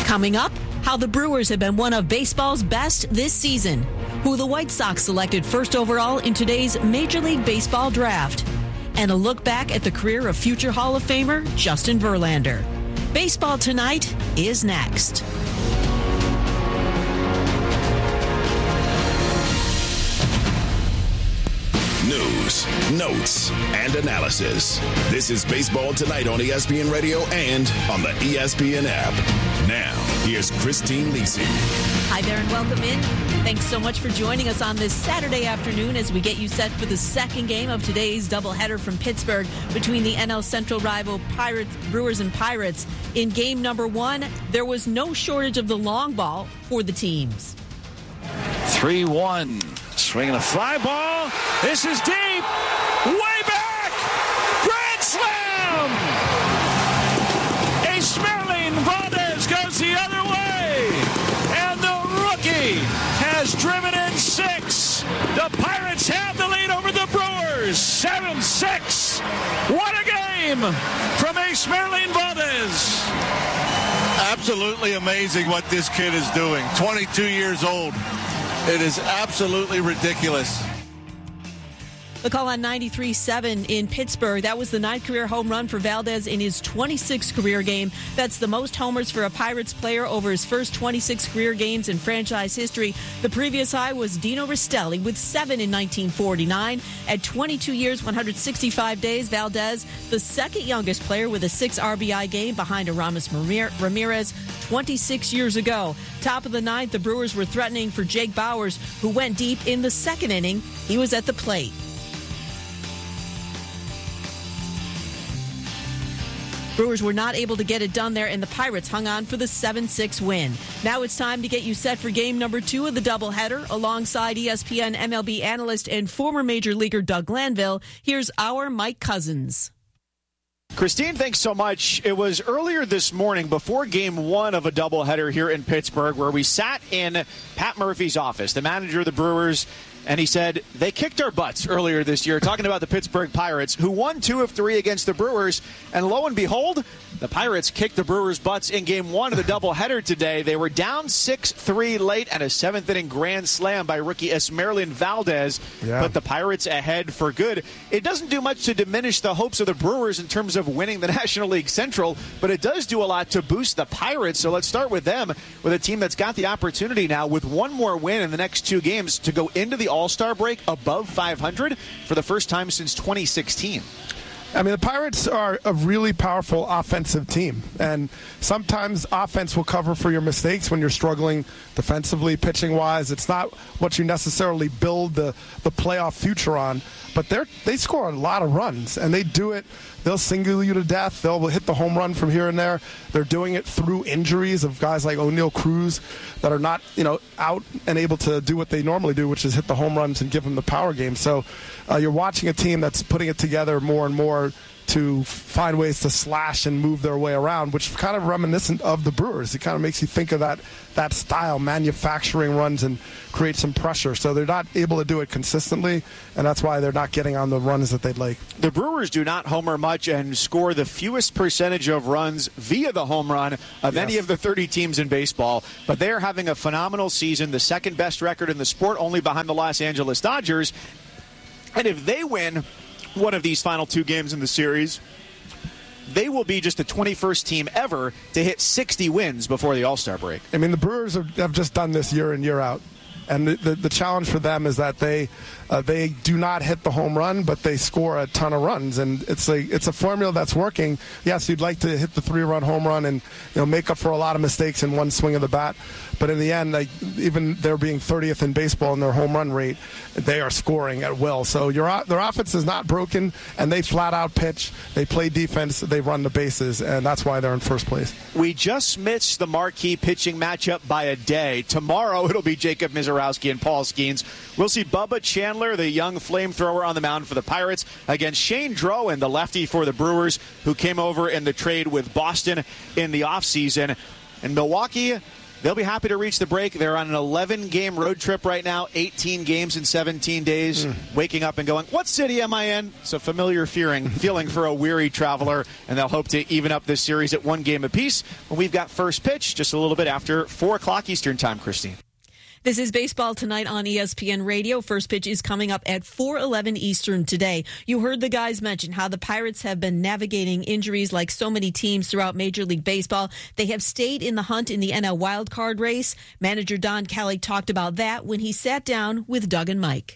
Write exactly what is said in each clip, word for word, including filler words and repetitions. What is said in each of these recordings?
Coming up, how the Brewers have been one of baseball's best this season, who the White Sox selected first overall in today's Major League Baseball draft, and a look back at the career of future Hall of Famer Justin Verlander. Baseball Tonight is next. News, notes, and analysis. This is Baseball Tonight on E S P N Radio and on the E S P N app. Now, here's Christine Lisi. Hi there and welcome in. Thanks so much for joining us on this Saturday afternoon as we get you set for the second game of today's doubleheader from Pittsburgh between the N L Central rival Pirates, Brewers and Pirates. In game number one, there was no shortage of the long ball for the teams. three one. Swinging a fly ball. This is deep. Way back. Grand slam. Esmeralyn Valdez goes the other way. And the rookie has driven in six. The Pirates have the lead over the Brewers. seven six. What a game from Esmeralyn Valdez. Absolutely amazing what this kid is doing. twenty-two years old. It is absolutely ridiculous. The call on ninety-three seven in Pittsburgh. That was the ninth career home run for Valdez in his twenty-sixth career game. That's the most homers for a Pirates player over his first twenty-six career games in franchise history. The previous high was Dino Restelli with seven in nineteen forty-nine. At twenty-two years, one hundred sixty-five days, Valdez, the second youngest player with a six R B I game behind Aramis Ramirez twenty-six years ago. Top of the ninth, the Brewers were threatening for Jake Bauers, who went deep in the second inning. He was at the plate. Brewers were not able to get it done there, and the Pirates hung on for the seven six win. Now it's time to get you set for game number two of the doubleheader. Alongside E S P N M L B analyst and former Major Leaguer Doug Glanville, here's our Mike Cousins. Christine, thanks so much. It was earlier this morning before game one of a doubleheader here in Pittsburgh where we sat in Pat Murphy's office, the manager of the Brewers, and he said, they kicked our butts earlier this year, talking about the Pittsburgh Pirates, who won two of three against the Brewers. And lo and behold, the Pirates kicked the Brewers' butts in game one of the doubleheader today. They were down six three late, and a seventh-inning grand slam by rookie Esmeralyn Valdez yeah. put the Pirates ahead for good. It doesn't do much to diminish the hopes of the Brewers in terms of winning the National League Central, but it does do a lot to boost the Pirates. So let's start with them, with a team that's got the opportunity now with one more win in the next two games to go into the All-Star break above five hundred for the first time since twenty sixteen. I mean, the Pirates are a really powerful offensive team, and sometimes offense will cover for your mistakes when you're struggling defensively, pitching-wise. It's not what you necessarily build the, the playoff future on, but they they score a lot of runs, and they do it. They'll single you to death. They'll hit the home run from here and there. They're doing it through injuries of guys like O'Neill Cruz that are not, you know, out and able to do what they normally do, which is hit the home runs and give them the power game. So uh, you're watching a team that's putting it together more and more to find ways to slash and move their way around, which is kind of reminiscent of the Brewers. It kind of makes you think of that that style, manufacturing runs and create some pressure. So they're not able to do it consistently, and that's why they're not getting on the runs that they'd like. The Brewers do not homer much and score the fewest percentage of runs via the home run of yes. any of the thirty teams in baseball, but they're having a phenomenal season, the second best record in the sport, only behind the Los Angeles Dodgers. And if they win one of these final two games in the series, they will be just the twenty-first team ever to hit sixty wins before the All-Star break. I mean, the Brewers have, have just done this year in, year out. And the, the, the challenge for them is that they uh, they do not hit the home run, but they score a ton of runs. And it's a it's a formula that's working. Yes, you'd like to hit the three-run home run and, you know, make up for a lot of mistakes in one swing of the bat. But in the end, like, even they're being thirtieth in baseball in their home run rate, they are scoring at will. So your their offense is not broken, and they flat-out pitch. They play defense. They run the bases, and that's why they're in first place. We just missed the marquee pitching matchup by a day. Tomorrow, it'll be Jacob Misiorowski and Paul Skeens. We'll see Bubba Chandler, the young flamethrower, on the mound for the Pirates against Shane Drowan, the lefty for the Brewers, who came over in the trade with Boston in the offseason. And Milwaukee they'll be happy to reach the break. They're on an eleven-game road trip right now, eighteen games in seventeen days, mm. waking up and going, what city am I in? It's a familiar feeling, feeling for a weary traveler, and they'll hope to even up this series at one game apiece when we've got first pitch just a little bit after four o'clock Eastern time, Christine. This is Baseball Tonight on E S P N Radio. First pitch is coming up at four eleven Eastern today. You heard the guys mention how the Pirates have been navigating injuries like so many teams throughout Major League Baseball. They have stayed in the hunt in the N L wildcard race. Manager Don Kelly talked about that when he sat down with Doug and Mike.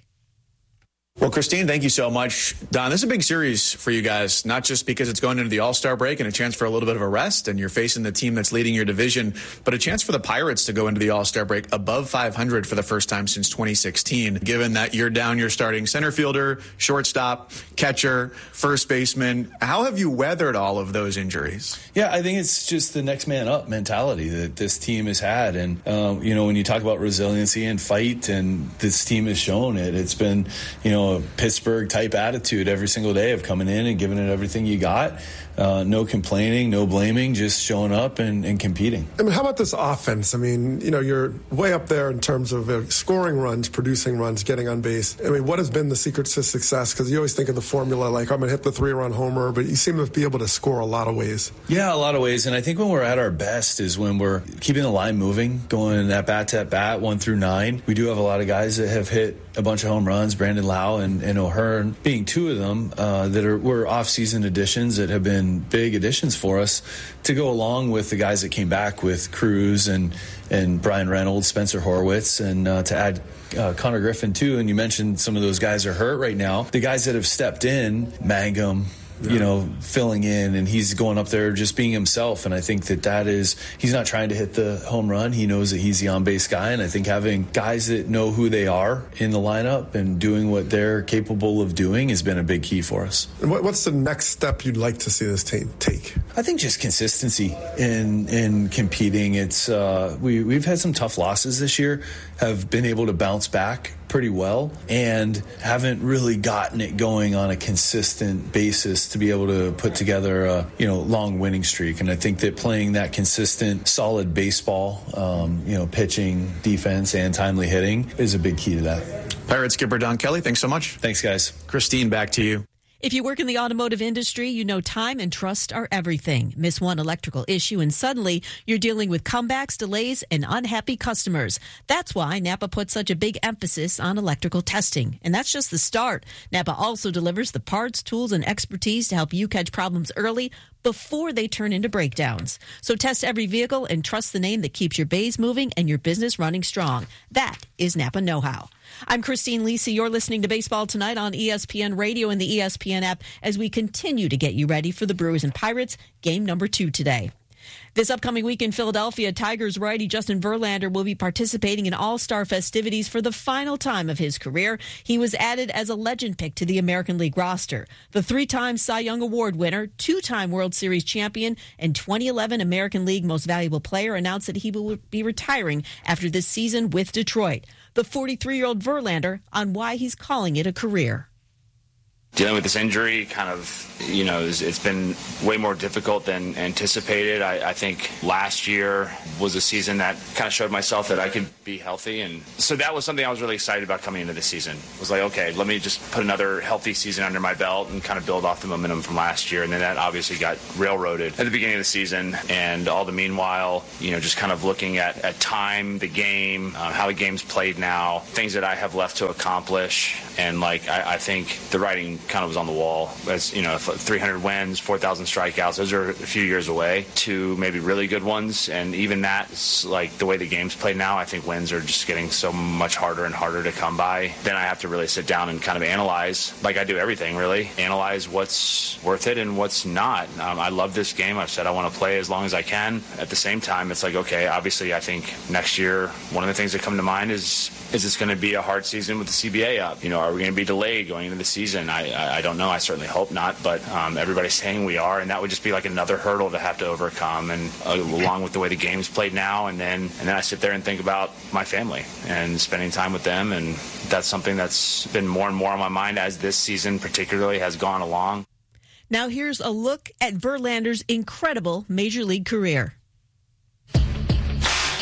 Well, Christine, thank you so much. Don, this is a big series for you guys, not just because it's going into the All-Star break and a chance for a little bit of a rest and you're facing the team that's leading your division, but a chance for the Pirates to go into the All-Star break above five hundred for the first time since twenty sixteen, given that you're down your starting center fielder, shortstop, catcher, first baseman. How have you weathered all of those injuries? Yeah, I think it's just the next man up mentality that this team has had. And, um, you know, when you talk about resiliency and fight, and this team has shown it, it's been, you know, a Pittsburgh type attitude every single day of coming in and giving it everything you got. Uh, no complaining, no blaming, just showing up and, and competing. I mean, how about this offense? I mean, you know, you're way up there in terms of uh, scoring runs, producing runs, getting on base. I mean, what has been the secret to success? Because you always think of the formula like, I'm going to hit the three-run homer, but you seem to be able to score a lot of ways. Yeah, a lot of ways. And I think when we're at our best is when we're keeping the line moving, going at bat to at bat, one through nine. We do have a lot of guys that have hit a bunch of home runs, Brandon Lau and, and O'Hearn being two of them uh, that are were off-season additions that have been big additions for us to go along with the guys that came back with Cruz and and Brian Reynolds, Spencer Horwitz, and uh, to add uh, Connor Griffin too. And you mentioned some of those guys are hurt right now. The guys that have stepped in, Mangum, you know, filling in, and he's going up there just being himself. And I think that that is, he's not trying to hit the home run. He knows that he's the on-base guy. And I think having guys that know who they are in the lineup and doing what they're capable of doing has been a big key for us. And what's the next step you'd like to see this team take? I think just consistency in in competing. It's uh, we, we've had some tough losses this year, have been able to bounce back pretty well, and haven't really gotten it going on a consistent basis to be able to put together a you know long winning streak. And I think that playing that consistent, solid baseball, um, you know, pitching, defense, and timely hitting is a big key to that. Pirates skipper Don Kelly, thanks so much. Thanks, guys. Christine, back to you. If you work in the automotive industry, you know time and trust are everything. Miss one electrical issue and suddenly you're dealing with comebacks, delays, and unhappy customers. That's why Napa puts such a big emphasis on electrical testing. And that's just the start. Napa also delivers the parts, tools, and expertise to help you catch problems early before they turn into breakdowns. So test every vehicle and trust the name that keeps your bays moving and your business running strong. That is Napa know-how. I'm Christine Lisi. You're listening to Baseball Tonight on E S P N Radio and the E S P N app as we continue to get you ready for the Brewers and Pirates game number two today. This upcoming week in Philadelphia, Tigers righty Justin Verlander will be participating in All-Star festivities for the final time of his career. He was added as a legend pick to the American League roster. The three-time Cy Young Award winner, two-time World Series champion, and twenty eleven American League Most Valuable Player announced that he will be retiring after this season with Detroit. The forty-three-year-old Verlander on why he's calling it a career. Dealing with this injury kind of, you know, it's been way more difficult than anticipated. I, I think last year was a season that kind of showed myself that I could be healthy. And so that was something I was really excited about coming into this season. It was like, okay, let me just put another healthy season under my belt and kind of build off the momentum from last year. And then that obviously got railroaded at the beginning of the season. And all the meanwhile, you know, just kind of looking at, at time, the game, uh, how the game's played now, things that I have left to accomplish. And, like, I, I think the writing kind of was on the wall. As you know, three hundred wins, four thousand strikeouts, those are a few years away to maybe really good ones. And even that's like the way the game's played now, I think wins are just getting so much harder and harder to come by. Then I have to really sit down and kind of analyze, like I do everything really, analyze what's worth it and what's not. Um, I love this game. I've said I want to play as long as I can. At the same time, it's like, okay, obviously I think next year, one of the things that come to mind is, is this going to be a hard season with the C B A up? You know, are we going to be delayed going into the season? I, I, I don't know. I certainly hope not, but um, everybody's saying we are, and that would just be like another hurdle to have to overcome, and uh, along with the way the game's played now, and then and then I sit there and think about my family and spending time with them, and that's something that's been more and more on my mind as this season particularly has gone along. Now here's a look at Verlander's incredible Major League career.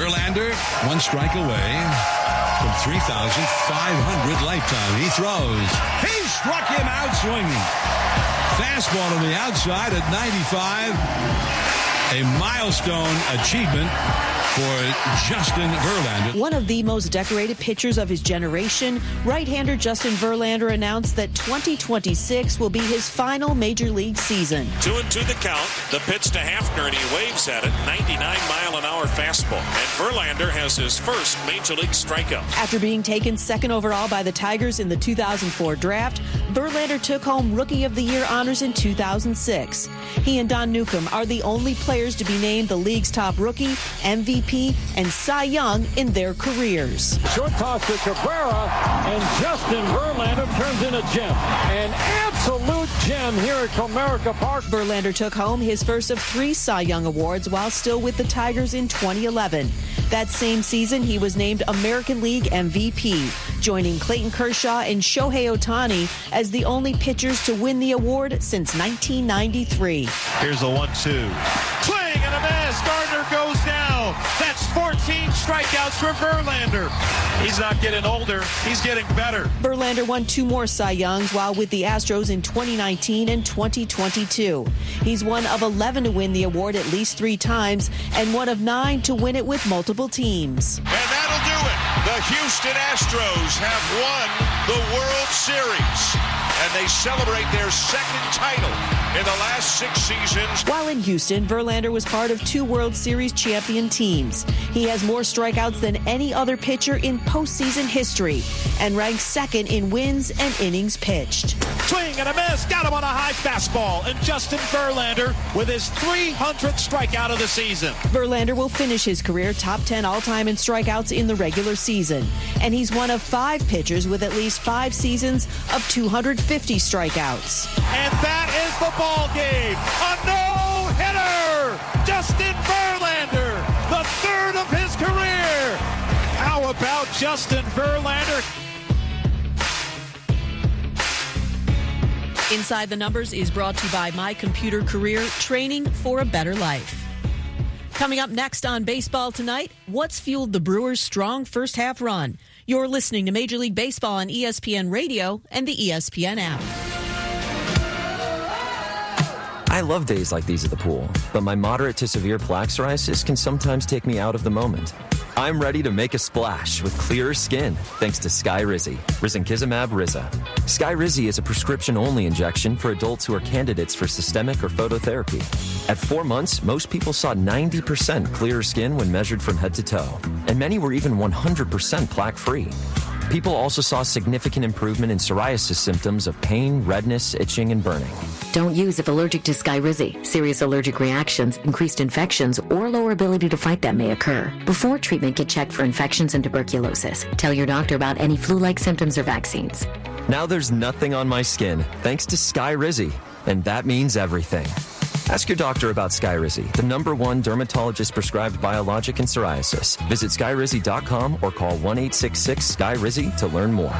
Verlander, one strike away from three thousand five hundred lifetime. He throws. He struck him out swinging. Fastball on the outside at ninety-five. A milestone achievement for Justin Verlander. One of the most decorated pitchers of his generation, right-hander Justin Verlander announced that twenty twenty-six will be his final major league season. Two and two the count. The pitch to Hafner, and he waves at it. ninety-nine mile an hour fastball. And Verlander has his first major league strikeout. After being taken second overall by the Tigers in the two thousand four draft, Verlander took home Rookie of the Year honors in two thousand six. He and Don Newcomb are the only players to be named the league's top rookie, M V P, and Cy Young in their careers. Short toss to Cabrera, and Justin Verlander turns in a gem. An absolute gem here at Comerica Park. Verlander took home his first of three Cy Young awards while still with the Tigers in twenty eleven. That same season, he was named American League M V P, joining Clayton Kershaw and Shohei Ohtani as the only pitchers to win the award since nineteen ninety-three. Here's a one two. Swing and a miss. Gardner goes down. That's fourteen strikeouts for Verlander. He's not getting older. He's getting better. Verlander won two more Cy Youngs while with the Astros in twenty nineteen and twenty twenty-two. He's one of eleven to win the award at least three times and one of nine to win it with multiple teams. And that'll do it. The Houston Astros have won the World Series, and they celebrate their second title in the last six seasons. While in Houston, Verlander was part of two World Series champion teams. He has more strikeouts than any other pitcher in postseason history and ranks second in wins and innings pitched. Swing and a miss. Got him on a high fastball. And Justin Verlander with his three hundredth strikeout of the season. Verlander will finish his career top ten all-time in strikeouts in the regular season. And he's one of five pitchers with at least five seasons of two hundred fifty strikeouts. And that is the ball game. A no-hitter. Justin Verlander, the third of his career. How about Justin Verlander? Inside the Numbers is brought to you by My Computer Career, training for a better life. Coming up next on Baseball Tonight, what's fueled the Brewers' strong first half run? You're listening to Major League Baseball on E S P N Radio and the E S P N app. I love days like these at the pool, but my moderate to severe plaque psoriasis can sometimes take me out of the moment. I'm ready to make a splash with clearer skin thanks to Skyrizi, risankizumab Riza. Skyrizi is a prescription-only injection for adults who are candidates for systemic or phototherapy. At four months, most people saw ninety percent clearer skin when measured from head to toe, and many were even one hundred percent plaque-free. People also saw significant improvement in psoriasis symptoms of pain, redness, itching, and burning. Don't use if allergic to Skyrizi. Serious allergic reactions, increased infections, or lower ability to fight them may occur. Before treatment, get checked for infections and tuberculosis. Tell your doctor about any flu-like symptoms or vaccines. Now there's nothing on my skin thanks to Skyrizi, and that means everything. Ask your doctor about Skyrizi, the number one dermatologist-prescribed biologic in psoriasis. Visit skyrizi dot com or call one eight six six Sky Rizi to learn more.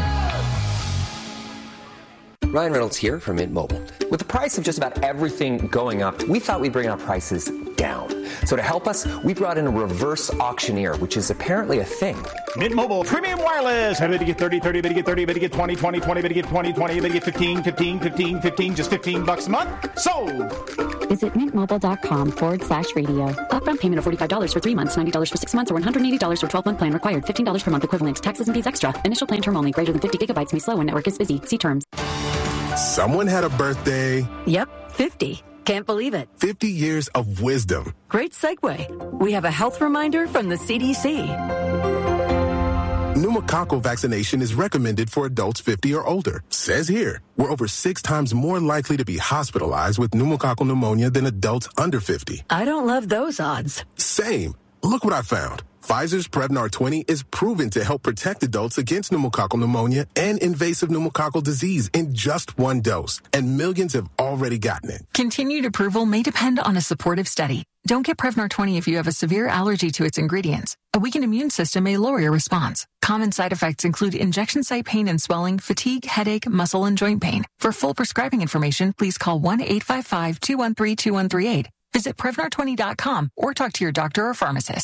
Ryan Reynolds here from Mint Mobile. With the price of just about everything going up, we thought we'd bring our prices down. So to help us, we brought in a reverse auctioneer, which is apparently a thing. Mint Mobile Premium Wireless. How do you get thirty, thirty, how do you get thirty, how do you get twenty, twenty, twenty, how do you get twenty, twenty, how do you get fifteen, fifteen, fifteen, fifteen, just fifteen bucks a month? Sold! Visit mintmobile.com forward slash radio. Upfront payment of forty-five dollars for three months, ninety dollars for six months, or one hundred eighty dollars for twelve-month plan required. fifteen dollars per month equivalent. Taxes and fees extra. Initial plan term only. Greater than fifty gigabytes may slow when network is busy. See terms. Someone had a birthday. Yep, fifty. Can't believe it. fifty years of wisdom. Great segue. We have a health reminder from the C D C. Pneumococcal vaccination is recommended for adults fifty or older. Says here, we're over six times more likely to be hospitalized with pneumococcal pneumonia than adults under fifty. I don't love those odds. Same. Look what I found. Pfizer's Prevnar twenty is proven to help protect adults against pneumococcal pneumonia and invasive pneumococcal disease in just one dose, and millions have already gotten it. Continued approval may depend on a supportive study. Don't get Prevnar twenty if you have a severe allergy to its ingredients. A weakened immune system may lower your response. Common side effects include injection site pain and swelling, fatigue, headache, muscle, and joint pain. For full prescribing information, please call one eight five five, two one three, two one three eight. Visit Prevnar twenty dot com or talk to your doctor or pharmacist.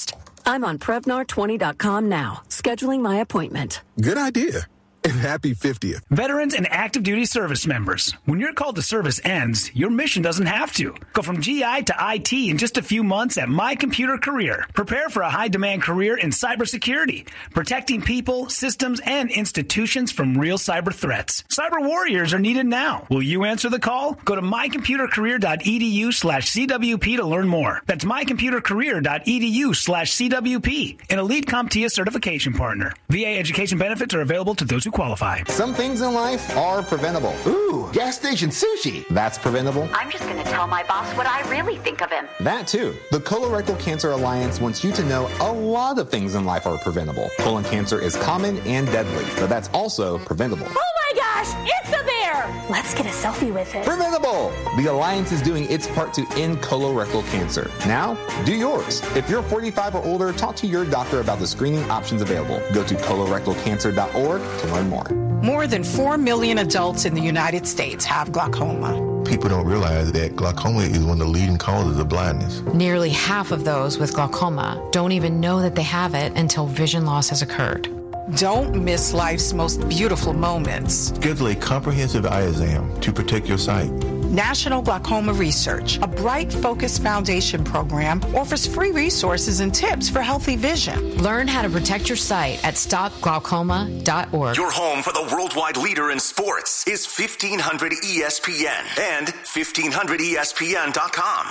I'm on Prevnar twenty dot com now, scheduling my appointment. Good idea. And happy fiftieth. Veterans and active duty service members. When your call to service ends, your mission doesn't have to. Go from G I to I T in just a few months at My Computer Career. Prepare for a high-demand career in cybersecurity, protecting people, systems, and institutions from real cyber threats. Cyber warriors are needed now. Will you answer the call? Go to mycomputercareer.edu slash CWP to learn more. That's mycomputercareer.edu slash CWP, an elite CompTIA certification partner. V A education benefits are available to those who qualify. Some things in life are preventable. Ooh, gas station sushi. That's preventable. I'm just going to tell my boss what I really think of him. That too. The Colorectal Cancer Alliance wants you to know a lot of things in life are preventable. Colon cancer is common and deadly, but that's also preventable. Oh my gosh, it's a bear! Let's get a selfie with it. Preventable! The Alliance is doing its part to end colorectal cancer. Now, do yours. If you're forty-five or older, talk to your doctor about the screening options available. Go to colorectal cancer dot org to learn more. More than four million adults in the United States have glaucoma. People don't realize that glaucoma is one of the leading causes of blindness. Nearly half of those with glaucoma don't even know that they have it until vision loss has occurred. Don't miss life's most beautiful moments. Schedule a comprehensive eye exam to protect your sight. National Glaucoma Research, a Bright Focus Foundation program, offers free resources and tips for healthy vision. Learn how to protect your sight at stop glaucoma dot org. Your home for the worldwide leader in sports is fifteen hundred E S P N and fifteen hundred E S P N dot com.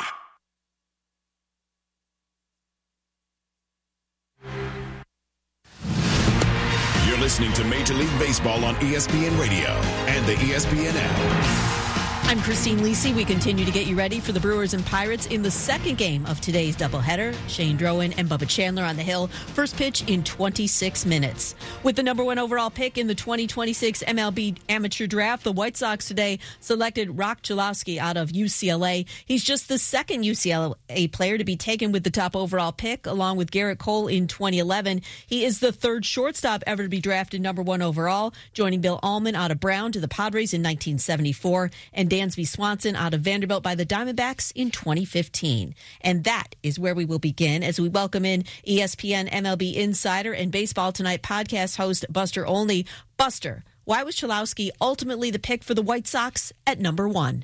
You're listening to Major League Baseball on E S P N Radio and the E S P N app. I'm Christine Lisi. We continue to get you ready for the Brewers and Pirates in the second game of today's doubleheader. Shane Drowan and Bubba Chandler on the hill. First pitch in twenty-six minutes. With the number one overall pick in the twenty twenty-six M L B Amateur Draft, the White Sox today selected Rock Chalowski out of U C L A. He's just the second U C L A player to be taken with the top overall pick, along with Garrett Cole in twenty eleven. He is the third shortstop ever to be drafted number one overall, joining Bill Allman out of Brown to the Padres in nineteen seventy-four, and Dansby Swanson out of Vanderbilt by the Diamondbacks in twenty fifteen. And that is where we will begin as we welcome in E S P N M L B insider and Baseball Tonight podcast host Buster Olney. Buster, why was Chalowski ultimately the pick for the White Sox at number one?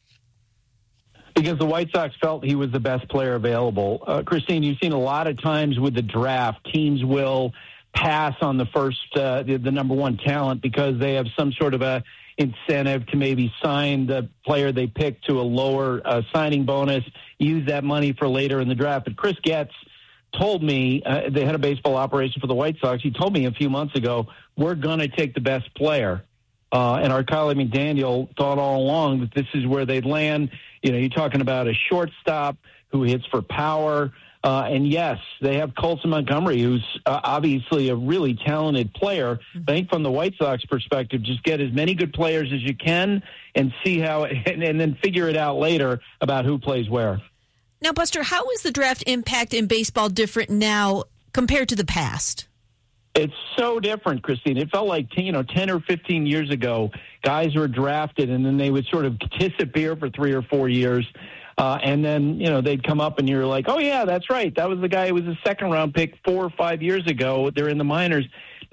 Because the White Sox felt he was the best player available. Uh, Christine, you've seen a lot of times with the draft, teams will pass on the first, uh, the, the number one talent because they have some sort of a incentive to maybe sign the player they picked to a lower uh, signing bonus, use that money for later in the draft. But Chris Getz told me, uh, the head of baseball operation for the White Sox, he told me a few months ago, we're going to take the best player. Uh, and our colleague McDaniel thought all along that this is where they'd land. You know, you're talking about a shortstop who hits for power. Uh, and yes, they have Colson Montgomery, who's uh, obviously a really talented player. I think from the White Sox perspective, just get as many good players as you can and see how, and, and then figure it out later about who plays where. Now, Buster, how is the draft impact in baseball different now compared to the past? It's so different, Christine. It felt like, you know, ten or fifteen years ago, guys were drafted and then they would sort of disappear for three or four years. Uh, and then, you know, they'd come up and you're like, oh, yeah, that's right. That was the guy who was a second-round pick four or five years ago. They're in the minors.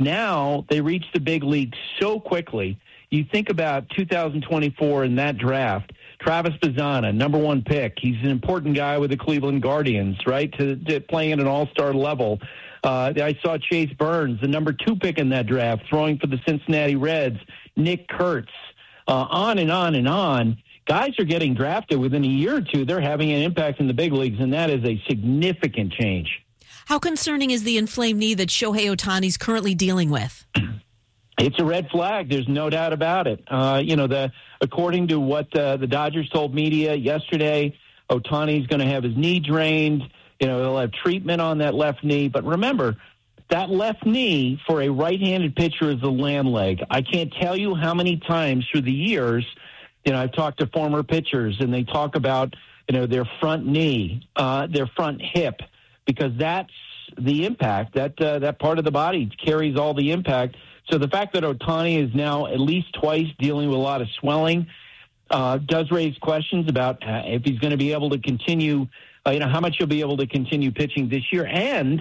Now they reach the big league so quickly. You think about two thousand twenty-four in that draft. Travis Bazzana, number one pick. He's an important guy with the Cleveland Guardians, right, to, to playing at an all-star level. Uh, I saw Chase Burns, the number two pick in that draft, throwing for the Cincinnati Reds. Nick Kurtz, uh, on and on and on. Guys are getting drafted within a year or two. They're having an impact in the big leagues, and that is a significant change. How concerning is the inflamed knee that Shohei Ohtani's currently dealing with? It's a red flag. There's no doubt about it. Uh, you know, the according to what uh, the Dodgers told media yesterday, Ohtani's going to have his knee drained. You know, he'll have treatment on that left knee. But remember, that left knee for a right-handed pitcher is a lamb leg. I can't tell you how many times through the years, you know, I've talked to former pitchers, and they talk about, you know, their front knee, uh, their front hip, because that's the impact. That uh, that part of the body carries all the impact. So the fact that Ohtani is now at least twice dealing with a lot of swelling uh, does raise questions about uh, if he's going to be able to continue, uh, you know, how much he'll be able to continue pitching this year. And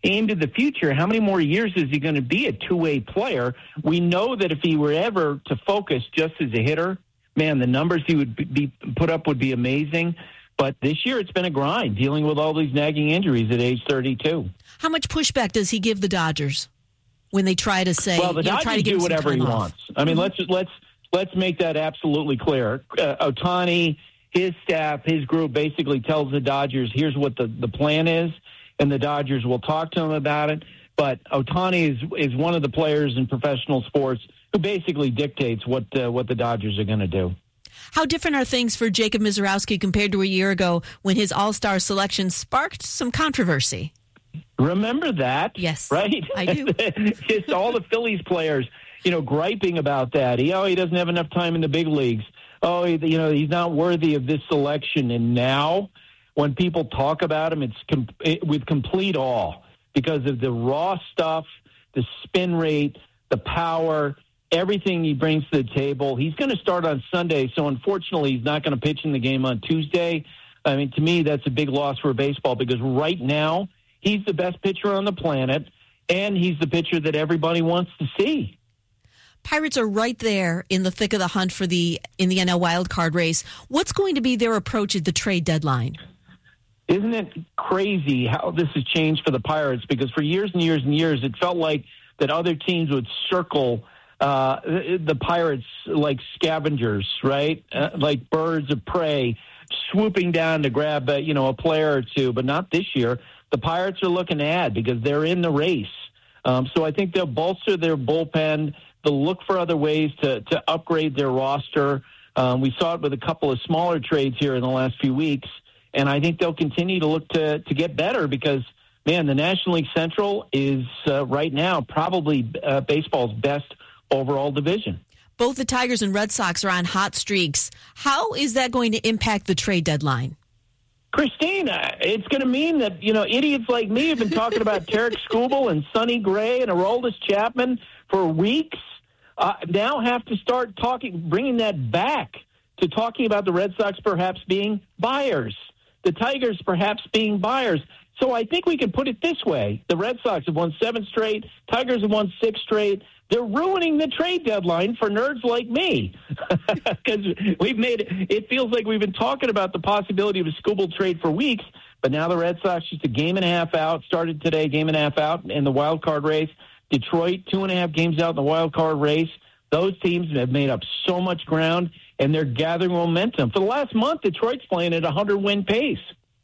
into the future, how many more years is he going to be a two-way player? We know that if he were ever to focus just as a hitter, man, the numbers he would be put up would be amazing. But this year it's been a grind, dealing with all these nagging injuries at age thirty-two. How much pushback does he give the Dodgers when they try to say, well, the you know, Dodgers try to give do whatever he off? wants. I mean, Mm-hmm. let's let's let's make that absolutely clear. Uh, Ohtani, his staff, his group basically tells the Dodgers, here's what the, the plan is, and the Dodgers will talk to him about it. But Ohtani is is one of the players in professional sports who basically dictates what uh, what the Dodgers are going to do. How different are things for Jacob Misiorowski compared to a year ago when his All-Star selection sparked some controversy? Remember that? Yes, right. I do. Just all the Phillies players, you know, griping about that. He, oh, he doesn't have enough time in the big leagues. Oh, he, you know, he's not worthy of this selection. And now, when people talk about him, it's com- it, with complete awe because of the raw stuff, the spin rate, the power, everything he brings to the table. He's going to start on Sunday, so unfortunately, he's not going to pitch in the game on Tuesday. I mean, to me, that's a big loss for baseball because right now, he's the best pitcher on the planet, and he's the pitcher that everybody wants to see. Pirates are right there in the thick of the hunt for the in the N L wildcard race. What's going to be their approach at the trade deadline? Isn't it crazy how this has changed for the Pirates? Because for years and years and years, it felt like that other teams would circle uh, the Pirates like scavengers, right? Uh, like birds of prey, swooping down to grab uh, you know a player or two. But not this year. The Pirates are looking to add because they're in the race. Um, so I think they'll bolster their bullpen. They'll look for other ways to, to upgrade their roster. Um, we saw it with a couple of smaller trades here in the last few weeks. And I think they'll continue to look to, to get better because, man, the National League Central is uh, right now probably uh, baseball's best overall division. Both the Tigers and Red Sox are on hot streaks. How is that going to impact the trade deadline? Christine, it's going to mean that, you know, idiots like me have been talking about Tarek Skubal and Sonny Gray and Aroldis Chapman for weeks. Uh, now have to start talking, bringing that back to talking about the Red Sox perhaps being buyers, the Tigers perhaps being buyers. So I think we can put it this way. The Red Sox have won seven straight. Tigers have won six straight. They're ruining the trade deadline for nerds like me because we've made it, it feels like we've been talking about the possibility of a Skubal trade for weeks, but now the Red Sox just a game and a half out, started today, game and a half out in the wild card race. Detroit, two and a half games out in the wild card race. Those teams have made up so much ground, and they're gathering momentum. For the last month, Detroit's playing at a hundred-win pace.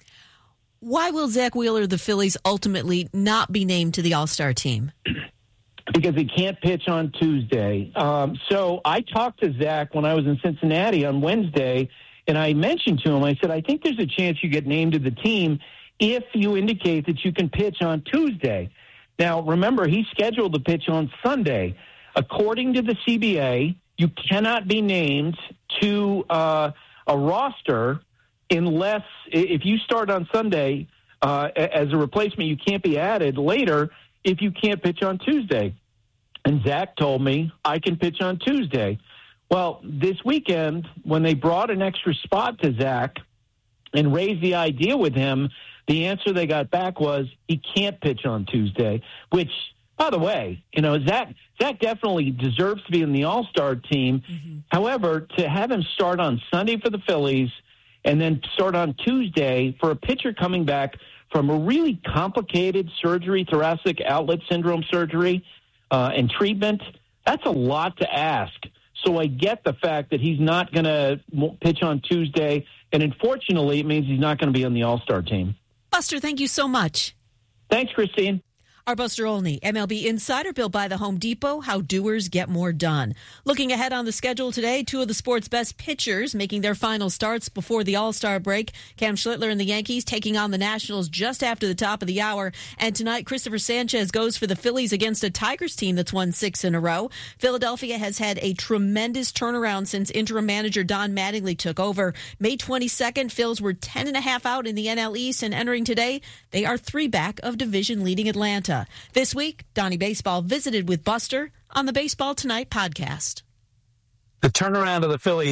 Why will Zach Wheeler, the Phillies, ultimately not be named to the All-Star team? Because he can't pitch on Tuesday. Um, so I talked to Zach when I was in Cincinnati on Wednesday, and I mentioned to him, I said, I think there's a chance you get named to the team if you indicate that you can pitch on Tuesday. Now, remember, he's scheduled to pitch on Sunday. According to the C B A, you cannot be named to uh, a roster unless, if you start on Sunday uh, as a replacement, you can't be added later if you can't pitch on Tuesday. And Zach told me I can pitch on Tuesday. Well, this weekend, when they brought an extra spot to Zach and raised the idea with him, the answer they got back was he can't pitch on Tuesday, which, by the way, you know, Zach, Zach definitely deserves to be in the All-Star team. Mm-hmm. However, to have him start on Sunday for the Phillies and then start on Tuesday for a pitcher coming back from a really complicated surgery, thoracic outlet syndrome surgery, uh, and treatment, that's a lot to ask. So I get the fact that he's not going to pitch on Tuesday, and unfortunately, it means he's not going to be on the All-Star team. Buster, thank you so much. Thanks, Christine. Our Buster Olney, M L B Insider, built by the Home Depot, how doers get more done. Looking ahead on the schedule today, two of the sport's best pitchers making their final starts before the All-Star break. Cam Schlittler and the Yankees taking on the Nationals just after the top of the hour. And tonight, Christopher Sanchez goes for the Phillies against a Tigers team that's won six in a row. Philadelphia has had a tremendous turnaround since interim manager Don Mattingly took over. May twenty-second, Phils were ten and a half out in the N L East, and entering today, they are three back of division-leading Atlanta. This week, Donnie Baseball visited with Buster on the Baseball Tonight podcast. The turnaround of the Phillies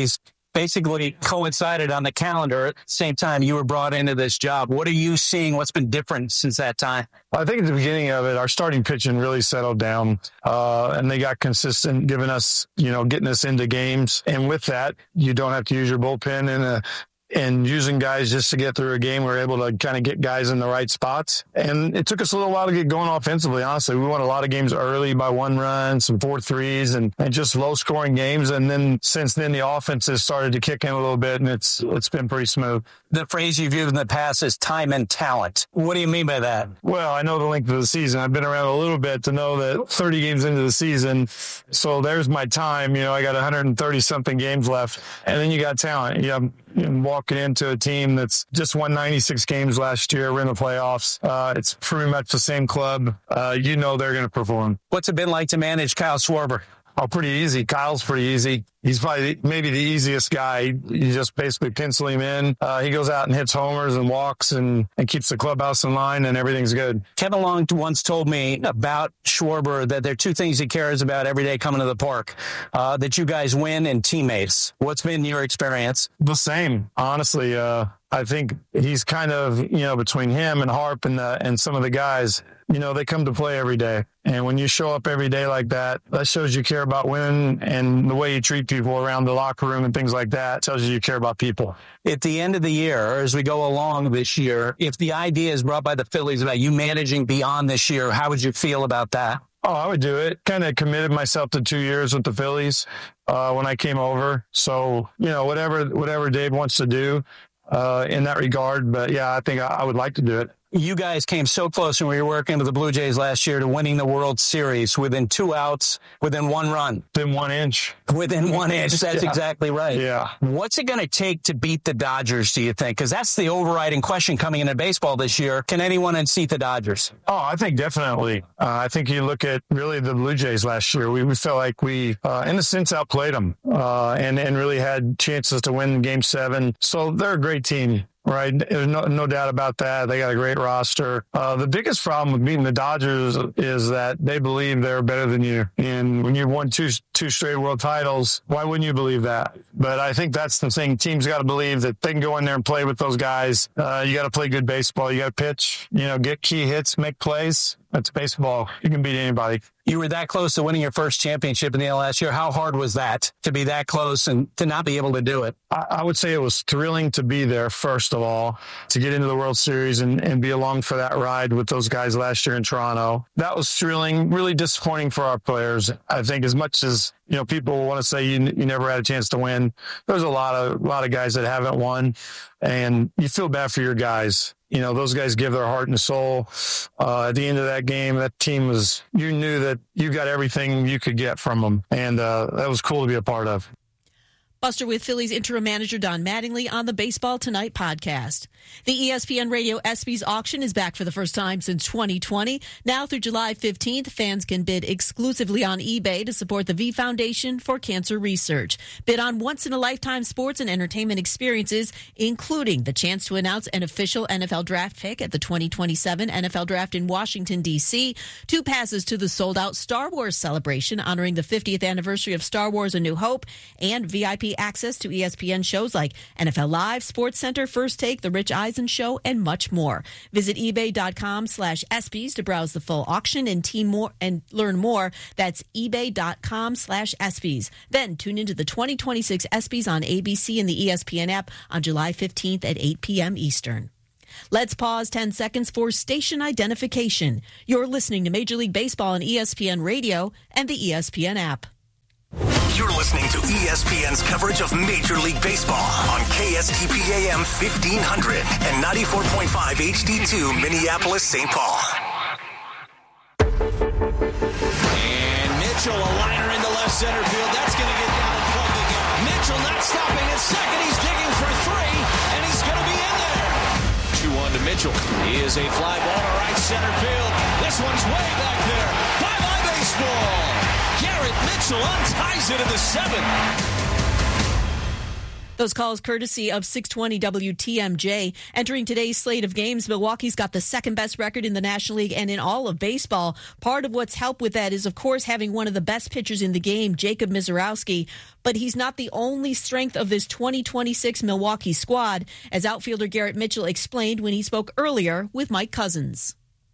basically coincided on the calendar at the same time you were brought into this job. What are you seeing? What's been different since that time? I think at the beginning of it, our starting pitching really settled down, uh, and they got consistent, giving us, you know, getting us into games. And with that, you don't have to use your bullpen in a and using guys just to get through a game. We were able to kind of get guys in the right spots. And it took us a little while to get going offensively, honestly. We won a lot of games early by one run, some four threes, and, and just low-scoring games. And then since then, the offense has started to kick in a little bit, and it's it's been pretty smooth. The phrase you've used in the past is time and talent. What do you mean by that? Well, I know the length of the season. I've been around a little bit to know that thirty games into the season, so there's my time. You know, I got one hundred thirty-something games left, and then you got talent. You have, and walking into a team that's just won ninety-six games last year. We're in the playoffs. Uh, it's pretty much the same club. Uh, you know they're going to perform. What's it been like to manage Kyle Schwarber? Oh, pretty easy. Kyle's pretty easy. He's probably maybe the easiest guy. You just basically pencil him in. Uh, he goes out and hits homers and walks and, and keeps the clubhouse in line, and everything's good. Kevin Long once told me about Schwarber that there are two things he cares about every day coming to the park, uh, that you guys win and teammates. What's been your experience? The same, honestly. Uh, I think he's kind of, you know, between him and Harp and the, and some of the guys, you know, they come to play every day. And when you show up every day like that, that shows you care about winning, and the way you treat people around the locker room and things like that tells you you care about people. At the end of the year, or as we go along this year, if the idea is brought by the Phillies about you managing beyond this year, how would you feel about that? Oh, I would do it. Kind of committed myself to two years with the Phillies uh, when I came over. So, you know, whatever whatever Dave wants to do uh, in that regard. But, yeah, I think I, I would like to do it. You guys came so close when we were working with the Blue Jays last year to winning the World Series within two outs, within one run. Within one inch. Within one inch. That's yeah. exactly right. Yeah. What's it going to take to beat the Dodgers, do you think? Because that's the overriding question coming into baseball this year. Can anyone unseat the Dodgers? Oh, I think definitely. Uh, I think you look at really the Blue Jays last year. We, we felt like we, uh, in a sense, outplayed them uh, and, and really had chances to win Game seven. So they're a great team. Right. There's no, no doubt about that. They got a great roster. Uh, the biggest problem with beating the Dodgers is that they believe they're better than you. And when you've won two, two straight world titles, why wouldn't you believe that? But I think that's the thing. Teams got to believe that they can go in there and play with those guys. Uh, you got to play good baseball. You got to pitch, you know, get key hits, make plays. That's baseball. You can beat anybody. You were that close to winning your first championship in the last year. How hard was that to be that close and to not be able to do it? I, I would say it was thrilling to be there, first of all, to get into the World Series and, and be along for that ride with those guys last year in Toronto. That was thrilling, really disappointing for our players. I think as much as, you know, people want to say you, you never had a chance to win, there's a lot of, a lot of guys that haven't won, and you feel bad for your guys. You know, those guys give their heart and soul. Uh, at the end of that game, that team was, you knew that you got everything you could get from them. And uh, that was cool to be a part of. Buster with Phillies interim manager Don Mattingly on the Baseball Tonight podcast. The E S P N Radio ESPYs auction is back for the first time since twenty twenty. Now through July fifteenth, fans can bid exclusively on eBay to support the V Foundation for Cancer Research. Bid on once-in-a-lifetime sports and entertainment experiences, including the chance to announce an official N F L draft pick at the twenty twenty-seven N F L Draft in Washington, D C, two passes to the sold-out Star Wars celebration honoring the fiftieth anniversary of Star Wars A New Hope, and V I P access to E S P N shows like N F L Live, Sports Center, First Take, The Rich Eisen Show, and much more. Visit ebay.com slash ESPYs to browse the full auction and team more and learn more. That's ebay.com slash ESPYs. Then tune into the twenty twenty-six ESPYs on A B C and the E S P N app on July fifteenth at eight p.m. Eastern. Let's pause ten seconds for station identification. You're listening to Major League Baseball on E S P N Radio and the E S P N app. You're listening to E S P N's coverage of Major League Baseball on K S T P A M fifteen hundred and ninety-four point five H D two Minneapolis, Saint Paul. And Mitchell, a liner into left center field. That's going to get down and plugged again. Mitchell not stopping at second. He's digging for three, and he's going to be in there. two one to Mitchell. He is a fly ball to right center field. This one's way back there. Bye-bye baseball. Garrett Mitchell unties it in the seventh. Those calls courtesy of six twenty W T M J. Entering today's slate of games, Milwaukee's got the second best record in the National League and in all of baseball. Part of what's helped with that is, of course, having one of the best pitchers in the game, Jacob Misiorowski. But he's not the only strength of this twenty twenty-six Milwaukee squad, as outfielder Garrett Mitchell explained when he spoke earlier with Mike Cousins.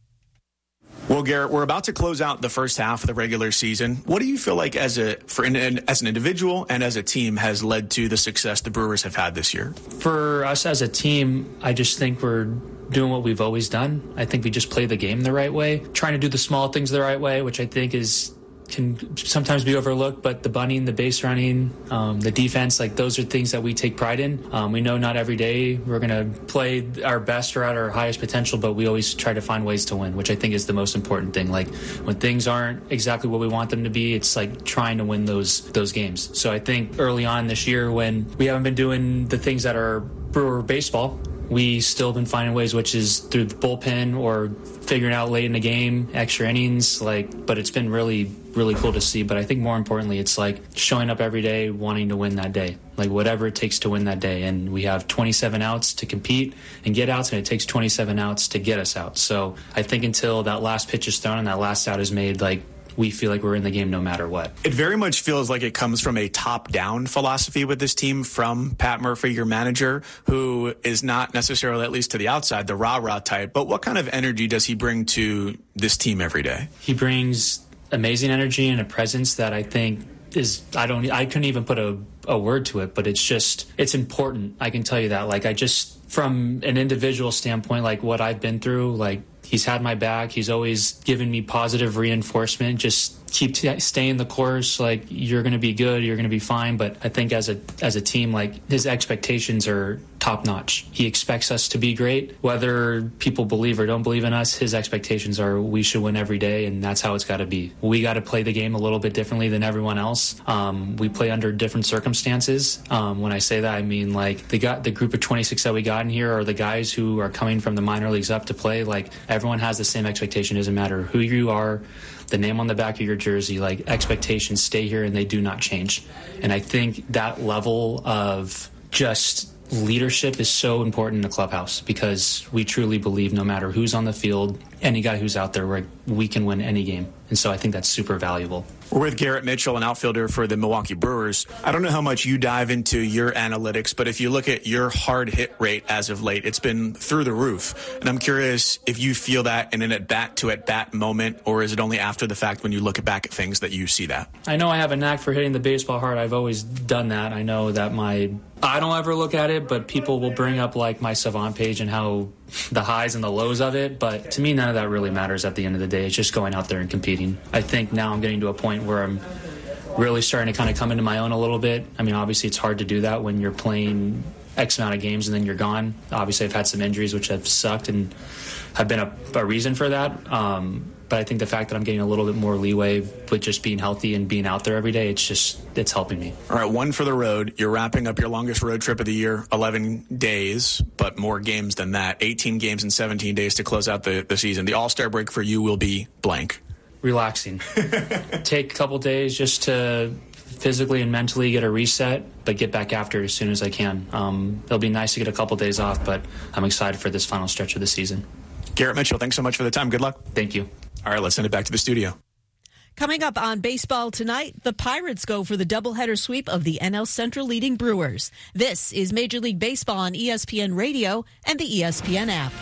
Well, Garrett, we're about to close out the first half of the regular season. What do you feel like as a for an, as an individual and as a team has led to the success the Brewers have had this year? For us as a team, I just think we're doing what we've always done. I think we just play the game the right way, trying to do the small things the right way, which I think is can sometimes be overlooked, but the bunting, the base running, um, the defense, like those are things that we take pride in. Um, we know not every day we're going to play our best or at our highest potential, but we always try to find ways to win, which I think is the most important thing. Like when things aren't exactly what we want them to be, it's like trying to win those those games. So I think early on this year when we haven't been doing the things that are Brewer baseball, we still been finding ways, which is through the bullpen or figuring out late in the game, extra innings, like, but it's been really, really cool to see. But I think more importantly, it's like showing up every day, wanting to win that day, like whatever it takes to win that day. And we have twenty-seven outs to compete and get outs, and it takes twenty-seven outs to get us out. So I think until that last pitch is thrown and that last out is made, like, we feel like we're in the game no matter what. It very much feels like it comes from a top-down philosophy with this team from Pat Murphy, your manager, who is not necessarily, at least to the outside, the rah-rah type. But what kind of energy does he bring to this team every day? He brings amazing energy and a presence that I think is, I don't, I couldn't even put a, a word to it, but it's just, it's important. I can tell you that. Like, I just, from an individual standpoint, like what I've been through, like, he's had my back. He's always given me positive reinforcement. Just keep t- staying the course. Like, you're going to be good. You're going to be fine. But I think as a as a team, like, his expectations are top notch. He expects us to be great. Whether people believe or don't believe in us, his expectations are we should win every day, and that's how it's got to be. We got to play the game a little bit differently than everyone else. Um, we play under different circumstances. Um, when I say that, I mean, like, the got the group of twenty-six that we got in here are the guys who are coming from the minor leagues up to play. Like, everyone has the same expectation. It doesn't matter who you are, the name on the back of your jersey, like, expectations stay here and they do not change. And I think that level of just leadership is so important in the clubhouse, because we truly believe no matter who's on the field, any guy who's out there, we can win any game. And so I think that's super valuable. We're with Garrett Mitchell, an outfielder for the Milwaukee Brewers. I don't know how much you dive into your analytics, but if you look at your hard hit rate as of late, it's been through the roof. And I'm curious if you feel that in an at-bat to at-bat moment, or is it only after the fact when you look back at things that you see that? I know I have a knack for hitting the baseball hard. I've always done that. I know that my... I don't ever look at it, but people will bring up, like, my Savant page and how the highs and the lows of it. But to me, none of that really matters at the end of the day. It's just going out there and competing. I think now I'm getting to a point where I'm really starting to kind of come into my own a little bit. I mean, obviously it's hard to do that when you're playing X amount of games and then you're gone. Obviously I've had some injuries which have sucked and have been a, a reason for that. Um, but I think the fact that I'm getting a little bit more leeway with just being healthy and being out there every day, it's just, it's helping me. All right, one for the road. You're wrapping up your longest road trip of the year, eleven days, but more games than that. eighteen games in seventeen days to close out the, the season. The All-Star break for you will be blank. Relaxing. Take a couple days just to physically and mentally get a reset, but get back after it as soon as I can. Um, it'll be nice to get a couple days off, but I'm excited for this final stretch of the season. Garrett Mitchell, thanks so much for the time. Good luck. Thank you. All right, let's send it back to the studio. Coming up on Baseball Tonight, the Pirates go for the doubleheader sweep of the N L Central leading Brewers. This is Major League Baseball on E S P N Radio and the E S P N app.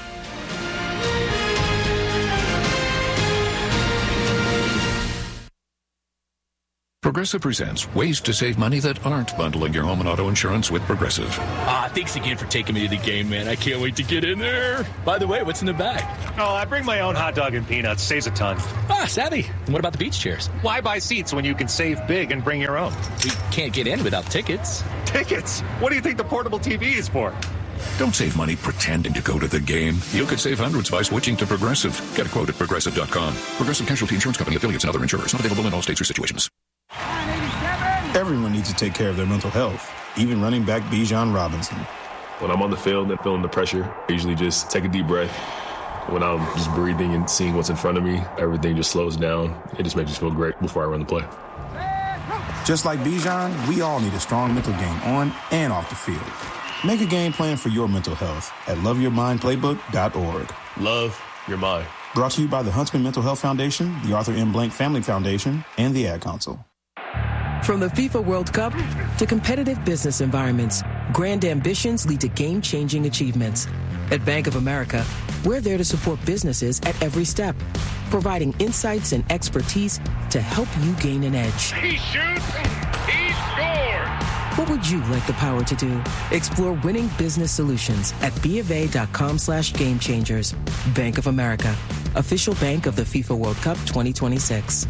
Progressive presents ways to save money that aren't bundling your home and auto insurance with Progressive. Ah, thanks again for taking me to the game, man. I can't wait to get in there. By the way, what's in the bag? Oh, I bring my own hot dog and peanuts. Saves a ton. Ah, savvy. And what about the beach chairs? Why buy seats when you can save big and bring your own? We can't get in without tickets. Tickets? What do you think the portable T V is for? Don't save money pretending to go to the game. You could save hundreds by switching to Progressive. Get a quote at Progressive dot com. Progressive Casualty Insurance Company, affiliates, and other insurers. Not available in all states or situations. Everyone needs to take care of their mental health, even running back Bijan Robinson. When I'm on the field and feeling the pressure, I usually just take a deep breath. When I'm just breathing and seeing what's in front of me, everything just slows down. It just makes me feel great before I run the play. Just like Bijan, we all need a strong mental game on and off the field. Make a game plan for your mental health at love your mind playbook dot org. Love your mind. Brought to you by the Huntsman Mental Health Foundation, the Arthur M. Blank Family Foundation, and the Ad Council. From the FIFA World Cup to competitive business environments, grand ambitions lead to game-changing achievements. At Bank of America, we're there to support businesses at every step, providing insights and expertise to help you gain an edge. He shoots, he scores! What would you like the power to do? Explore winning business solutions at BofA.com slash game changers. Bank of America, official bank of the FIFA World Cup twenty twenty-six.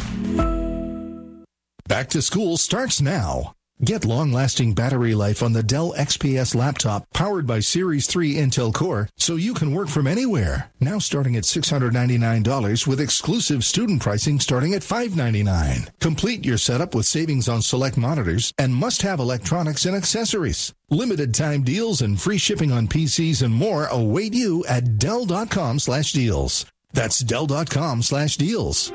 Back to school starts now. Get long-lasting battery life on the Dell X P S laptop powered by Series three Intel Core so you can work from anywhere. Now starting at six hundred ninety-nine dollars with exclusive student pricing starting at five hundred ninety-nine dollars. Complete your setup with savings on select monitors and must-have electronics and accessories. Limited time deals and free shipping on P Cs and more await you at Dell.com slash deals. That's Dell.com slash deals.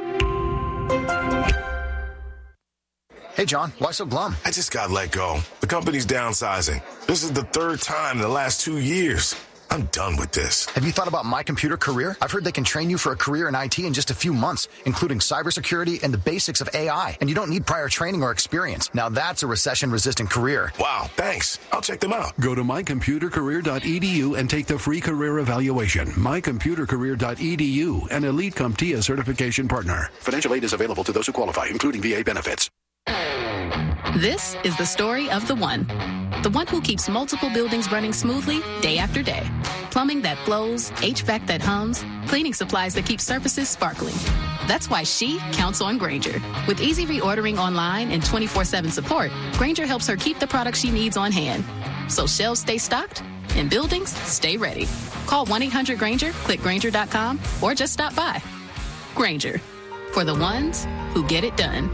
Hey, John, why so glum? I just got let go. The company's downsizing. This is the third time in the last two years. I'm done with this. Have you thought about My Computer Career? I've heard they can train you for a career in I T in just a few months, including cybersecurity and the basics of A I. And you don't need prior training or experience. Now that's a recession-resistant career. Wow, thanks. I'll check them out. Go to my computer career dot e d u and take the free career evaluation. my computer career dot e d u, an Elite CompTIA certification partner. Financial aid is available to those who qualify, including V A benefits. This is the story of the one. The one who keeps multiple buildings running smoothly day after day. Plumbing that flows, H V A C that hums, cleaning supplies that keep surfaces sparkling. That's why she counts on Grainger. With easy reordering online and twenty-four seven support, Grainger helps her keep the products she needs on hand. So shelves stay stocked and buildings stay ready. Call one eight hundred Grainger, click Grainger dot com, or just stop by. Grainger, for the ones who get it done.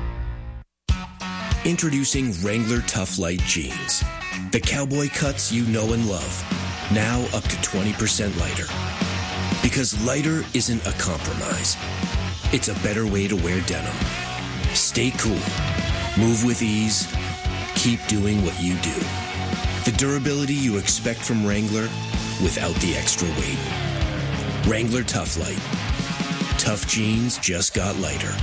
Introducing Wrangler Tough Light Jeans. The cowboy cuts you know and love. Now up to twenty percent lighter. Because lighter isn't a compromise. It's a better way to wear denim. Stay cool. Move with ease. Keep doing what you do. The durability you expect from Wrangler without the extra weight. Wrangler Tough Light. Tough jeans just got lighter.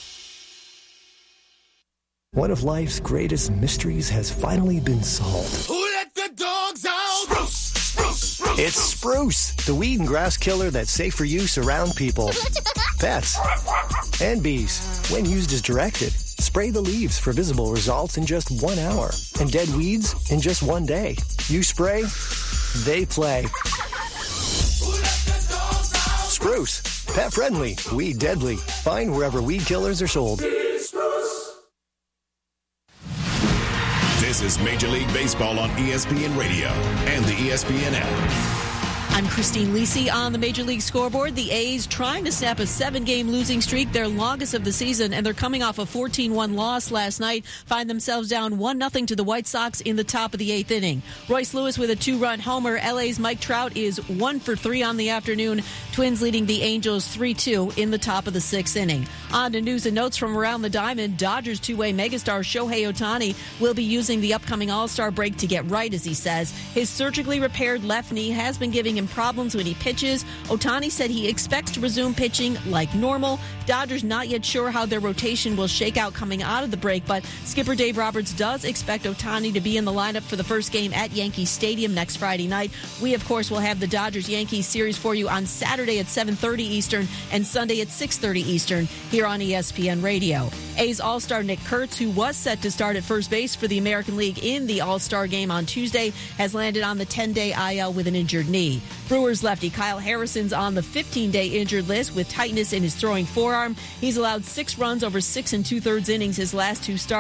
One of life's greatest mysteries has finally been solved. Who let the dogs out? Spruce, spruce, spruce. It's Spruce, the weed and grass killer that's safe for use around people, pets, and bees. When used as directed, spray the leaves for visible results in just one hour, and dead weeds in just one day. You spray, they play. Spruce, pet friendly, weed deadly. Find wherever weed killers are sold. This is Major League Baseball on E S P N Radio and the E S P N app. I'm Christine Lisi on the Major League Scoreboard. The A's trying to snap a seven-game losing streak, their longest of the season, and they're coming off a fourteen one loss last night, find themselves down one nothing to the White Sox in the top of the eighth inning. Royce Lewis with a two-run homer. L A's Mike Trout is one for three on the afternoon. Twins leading the Angels three two in the top of the sixth inning. On to news and notes from around the diamond. Dodgers two-way megastar Shohei Ohtani will be using the upcoming All-Star break to get right, as he says. His surgically repaired left knee has been giving him problems when he pitches. Ohtani said he expects to resume pitching like normal. Dodgers not yet sure how their rotation will shake out coming out of the break, but skipper Dave Roberts does expect Ohtani to be in the lineup for the first game at Yankee Stadium next Friday night. We, of course, will have the Dodgers-Yankees series for you on Saturday at seven thirty Eastern and Sunday at six thirty Eastern here on E S P N Radio. A's All-Star Nick Kurtz, who was set to start at first base for the American League in the All-Star game on Tuesday, has landed on the ten-day I L with an injured knee. Brewers lefty Kyle Harrison's on the fifteen-day injured list with tightness in his throwing forearm. He's allowed six runs over six and two-thirds innings his last two starts.